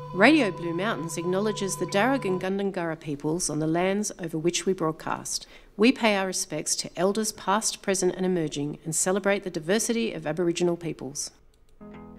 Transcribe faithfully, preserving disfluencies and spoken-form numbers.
Radio Blue Mountains acknowledges the Darug and Gundungurra peoples on the lands over which we broadcast. We pay our respects to elders past, present and emerging and celebrate the diversity of Aboriginal peoples.